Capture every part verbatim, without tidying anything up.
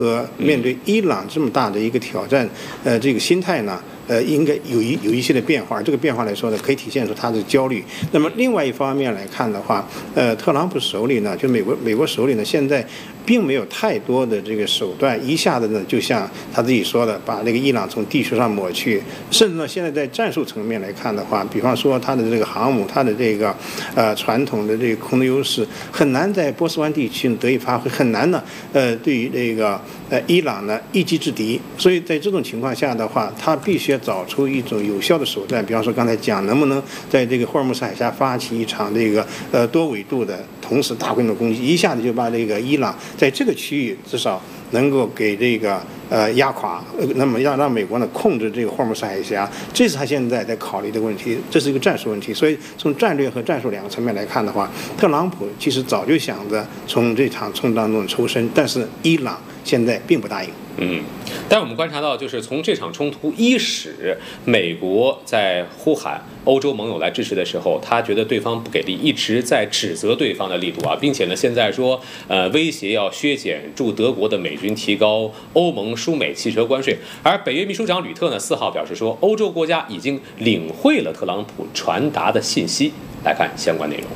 和面对伊朗这么大的一个挑战，呃，这个心态呢，呃，应该有一有一些的变化。这个变化来说呢，可以体现出他的焦虑。那么另外一方面来看的话，呃，特朗普手里呢，就美国美国手里呢，现在并没有太多的这个手段，一下子呢，就像他自己说的，把那个伊朗从地球上抹去。甚至呢，现在在战术层面来看的话，比方说他的这个航母，他的这个呃传统的这个空的优势，很难在波斯湾地区得以发挥，很难呢，呃，对于这个。呃，伊朗呢一击制敌，所以在这种情况下的话，他必须要找出一种有效的手段，比方说刚才讲，能不能在这个霍尔木兹海峡发起一场这个呃多维度的同时大规模攻击，一下子就把这个伊朗在这个区域至少能够给这个呃压垮，呃，那么要让美国呢控制这个霍尔木兹海峡，这是他现在在考虑的问题，这是一个战术问题。所以从战略和战术两个层面来看的话，特朗普其实早就想着从这场冲突当中抽身，但是伊朗现在并不答应。 嗯，但我们观察到，就是从这场冲突伊始，美国在呼喊欧洲盟友来支持的时候，他觉得对方不给力，一直在指责对方的力度啊，并且呢，现在说呃威胁要削减驻德国的美军，提高欧盟输美汽车关税。而北约秘书长吕特呢，四号表示说，欧洲国家已经领会了特朗普传达的信息。来看相关内容。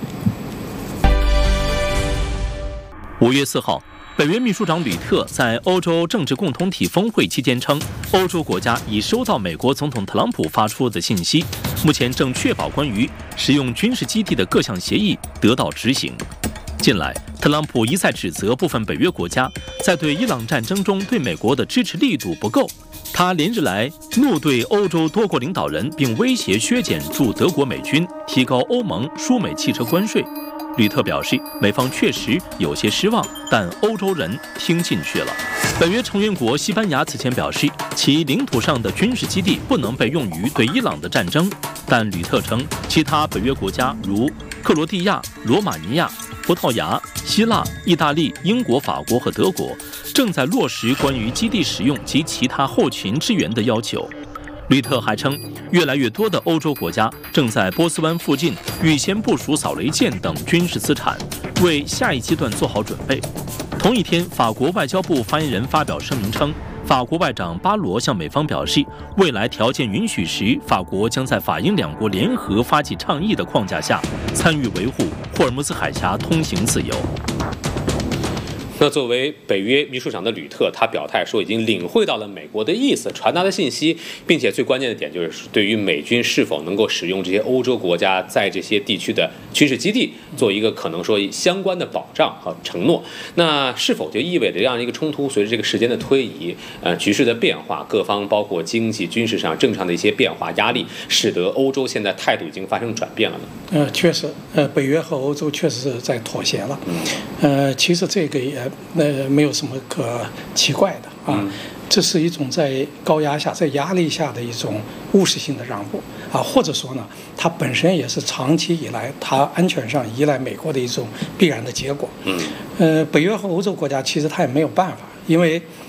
五月四号。北约秘书长吕特在欧洲政治共同体峰会期间称，欧洲国家已收到美国总统特朗普发出的信息，目前正确保关于使用军事基地的各项协议得到执行。近来，特朗普一再指责部分北约国家在对伊朗战争中对美国的支持力度不够，他连日来怒对欧洲多国领导人，并威胁削减驻德国美军，提高欧盟输美汽车关税。吕特表示，美方确实有些失望，但欧洲人听进去了。北约成员国西班牙此前表示，其领土上的军事基地不能被用于对伊朗的战争，但吕特称，其他北约国家如克罗地亚、罗马尼亚、葡萄牙、希腊、意大利、英国、法国和德国正在落实关于基地使用及其他后勤支援的要求。吕特还称，越来越多的欧洲国家正在波斯湾附近预先部署扫雷舰等军事资产，为下一阶段做好准备。同一天，法国外交部发言人发表声明称，法国外长巴罗向美方表示，未来条件允许时，法国将在法英两国联合发起倡议的框架下，参与维护霍尔木兹海峡通行自由。 那作为北约秘书长的吕特，他表态说已经领会到了美国的意思，传达的信息，并且最关键的点就是对于美军是否能够使用这些欧洲国家在这些地区的军事基地做一个可能说相关的保障和承诺。那是否就意味着这样一个冲突随着这个时间的推移，呃，局势的变化，各方包括经济、军事上正常的一些变化压力，使得欧洲现在态度已经发生转变了呢？ 呃，确实，呃，北约和欧洲确实是在妥协了。呃，其实这个也呃没有什么可奇怪的啊，嗯、这是一种在高压下、在压力下的一种务实性的让步啊，或者说呢，它本身也是长期以来它安全上依赖美国的一种必然的结果。嗯，呃，北约和欧洲国家其实它也没有办法，因为